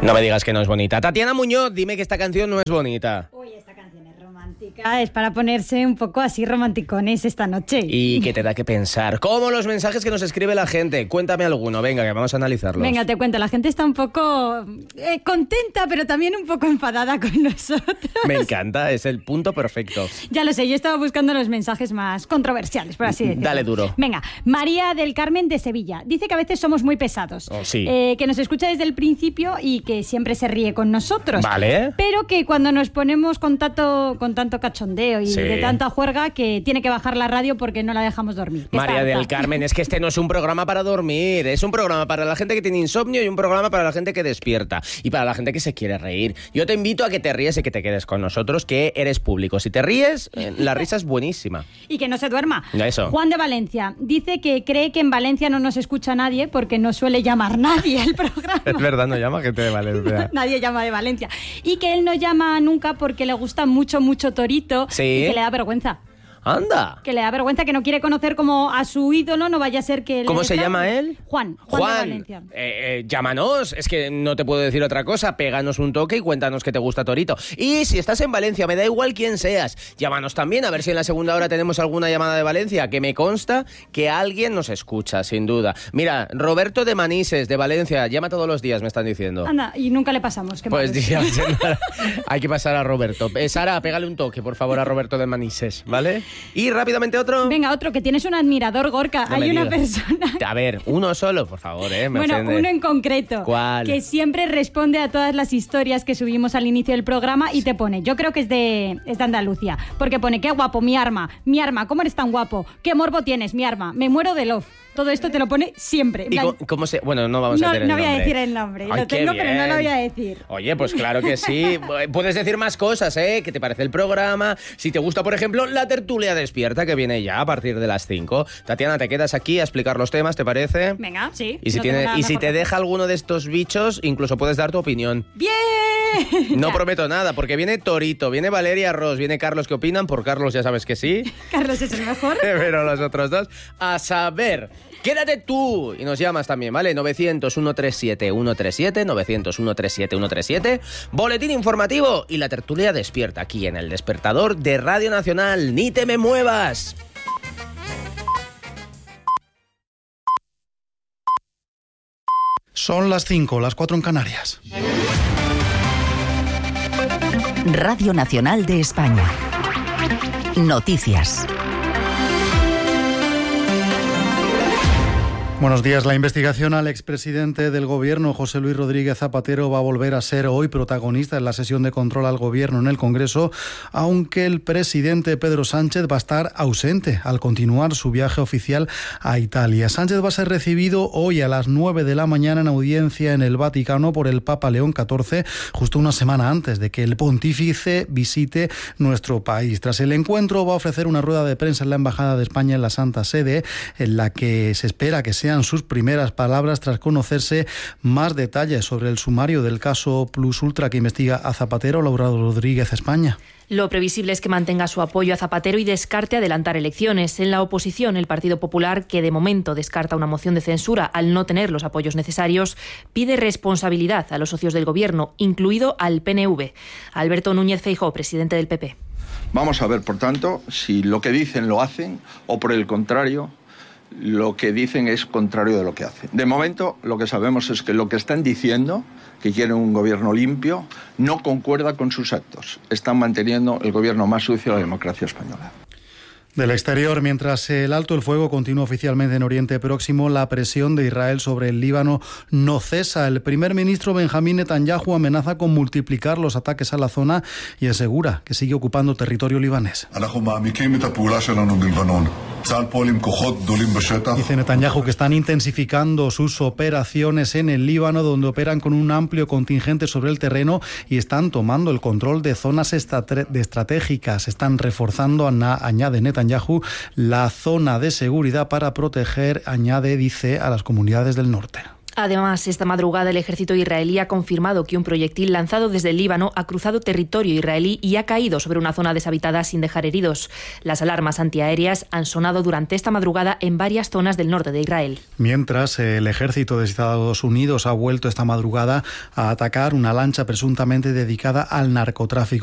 No me digas que no es bonita. Tatiana Muñoz, dime que esta canción no es bonita. Uy, esta canción es romántica. Es para ponerse un poco así romanticones esta noche. ¿Y qué te da que pensar? ¿Cómo los mensajes que nos escribe la gente? Cuéntame alguno, venga, que vamos a analizarlos. Venga, te cuento. La gente está un poco contenta, pero también un poco enfadada con nosotros. Me encanta, es el punto perfecto. Ya lo sé, yo estaba buscando los mensajes más controversiales, por así decirlo. Dale duro. Venga, María del Carmen de Sevilla. Dice que a veces somos muy pesados. Oh, sí. Que nos escucha desde el principio y que siempre se ríe con nosotros. Vale. Pero que cuando nos ponemos con tanto cachondeo y Sí. de tanta juerga, que tiene que bajar la radio porque no la dejamos dormir. María del Carmen, es que este no es un programa para dormir, es un programa para la gente que tiene insomnio y un programa para la gente que despierta y para la gente que se quiere reír. Yo te invito a que te ríes y que te quedes con nosotros, que eres público. Si te ríes, la risa es buenísima. Y que no se duerma. Eso. Juan de Valencia dice que cree que en Valencia no nos escucha nadie porque no suele llamar nadie el programa. Es verdad, no llama gente de Valencia. Nadie llama de Valencia. Y que él no llama nunca porque le gusta mucho Torito. Sí. Y que le da vergüenza. Anda. Que le da vergüenza, que no quiere conocer como a su ídolo, no vaya a ser que... ¿Cómo se llama él? Juan de Valencia. Llámanos, es que no te puedo decir otra cosa, péganos un toque y cuéntanos que te gusta Torito. Y si estás en Valencia, me da igual quién seas, llámanos también, a ver si en la segunda hora tenemos alguna llamada de Valencia, que me consta que alguien nos escucha, sin duda. Mira, Roberto de Manises, de Valencia, llama todos los días, me están diciendo. Anda, y nunca le pasamos. Qué Pues malos. hay que pasar a Roberto. Sara, pégale un toque, por favor, a Roberto de Manises, ¿vale? Y rápidamente otro. Venga, otro, que tienes un admirador, Gorka. No Hay me una digas. persona... A ver, uno solo, por favor, me Bueno, ofende. uno en concreto. ¿Cuál? Que siempre responde a todas las historias que subimos al inicio del programa y te pone, yo creo que es de Andalucía, porque pone, qué guapo, mi arma, ¿cómo eres tan guapo? ¿Qué morbo tienes, mi arma? Me muero de love. Todo esto te lo pone siempre. ¿Y cómo se...? Bueno, no vamos a decir el No nombre. voy a decir el nombre. Ay, Lo tengo, qué pero no bien. lo voy a decir. Oye, pues claro que sí. Puedes decir más cosas, ¿eh? ¿Qué te parece el programa? Si te gusta, por ejemplo, la tertulia despierta, que viene ya a partir de las 5. Tatiana, te quedas aquí a explicar los temas, ¿te parece? Venga, sí. Y si, no tengo nada si mejor te que deja alguno de estos bichos, incluso puedes dar tu opinión. ¡Bien! No Ya. prometo nada, porque viene Torito, viene Valeria Ross, viene Carlos. ¿Qué opinan? Por Carlos ya sabes que sí. Carlos es el mejor. Pero los otros dos, a saber. Quédate tú y nos llamas también, ¿vale? 900-137-137, 900-137-137, boletín informativo y la tertulia despierta aquí en El Despertador de Radio Nacional. ¡Ni te me muevas! Son las 5, las 4 en Canarias. Radio Nacional de España. Noticias. Buenos días. La investigación al expresidente del Gobierno, José Luis Rodríguez Zapatero, va a volver a ser hoy protagonista en la sesión de control al Gobierno en el Congreso, aunque el presidente Pedro Sánchez va a estar ausente al continuar su viaje oficial a Italia. Sánchez va a ser recibido hoy a las 9 de la mañana en audiencia en el Vaticano por el Papa León XIV, justo una semana antes de que el pontífice visite nuestro país. Tras el encuentro va a ofrecer una rueda de prensa en la Embajada de España en la Santa Sede, en la que se espera que sean sus primeras palabras tras conocerse más detalles sobre el sumario del caso Plus Ultra que investiga a Zapatero. Laura Rodríguez, España. Lo previsible es que mantenga su apoyo a Zapatero y descarte adelantar elecciones. En la oposición, el Partido Popular, que de momento descarta una moción de censura al no tener los apoyos necesarios, pide responsabilidad a los socios del Gobierno, incluido al PNV. Alberto Núñez Feijóo, presidente del PP. Vamos a ver, por tanto, si lo que dicen lo hacen o, por el contrario, lo que dicen es contrario de lo que hacen. De momento, lo que sabemos es que lo que están diciendo, que quieren un gobierno limpio, no concuerda con sus actos. Están manteniendo el gobierno más sucio de la democracia española. Del exterior, mientras el alto el fuego continúa oficialmente en Oriente Próximo, la presión de Israel sobre el Líbano no cesa. El primer ministro Benjamín Netanyahu amenaza con multiplicar los ataques a la zona y asegura que sigue ocupando territorio libanés. Dice Netanyahu que están intensificando sus operaciones en el Líbano, donde operan con un amplio contingente sobre el terreno y están tomando el control de zonas estratégicas. Están reforzando, añade Netanyahu, la zona de seguridad para proteger, dice, a las comunidades del norte. Además, esta madrugada el ejército israelí ha confirmado que un proyectil lanzado desde el Líbano ha cruzado territorio israelí y ha caído sobre una zona deshabitada sin dejar heridos. Las alarmas antiaéreas han sonado durante esta madrugada en varias zonas del norte de Israel. Mientras, el ejército de Estados Unidos ha vuelto esta madrugada a atacar una lancha presuntamente dedicada al narcotráfico.